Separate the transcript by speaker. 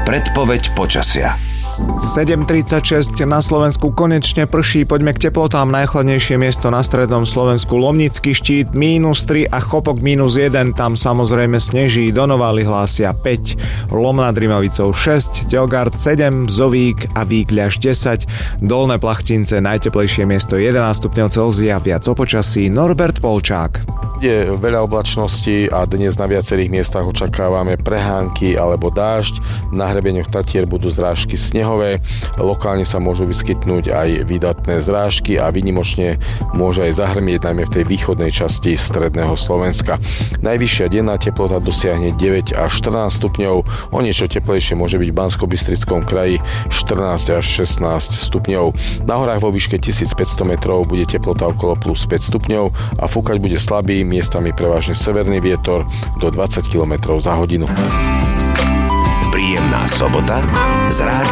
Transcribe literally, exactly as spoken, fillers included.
Speaker 1: Predpoveď počasia.
Speaker 2: sedem tridsaťšesť na Slovensku konečne prší, poďme k teplotám. Najchladnejšie miesto na strednom Slovensku Lomnický Štít mínus tri a Chopok mínus jeden, tam samozrejme sneží. Do Novály hlásia päť, Lom nad Rimavicou šesť, Telgard sedem, Zovík a Víkľaš desať, Dolné Plachtince najteplejšie miesto jedenásť stupňov Celzia. Viac o počasí Norbert Polčák.
Speaker 3: Je veľa oblačností a dnes na viacerých miestach očakávame prehánky alebo dážď. Na hrebeňoch Tatier budú zrážky snehové, lokálne sa môžu vyskytnúť aj výdatné zrážky a výnimočne môže aj zahrmieť najmä v tej východnej časti stredného Slovenska. Najvyššia denná teplota dosiahne deväť až štrnásť stupňov, o niečo teplejšie môže byť v Banskobystrickom kraji štrnásť až šestnásť stupňov. Na horách vo výške tisícpäťsto metrov bude teplota okolo plus päť stupňov a fúkať bude slabý, miestami prevažne severný vietor do dvadsať kilometrov za hodinu.
Speaker 1: Príjemná sobota z rádiom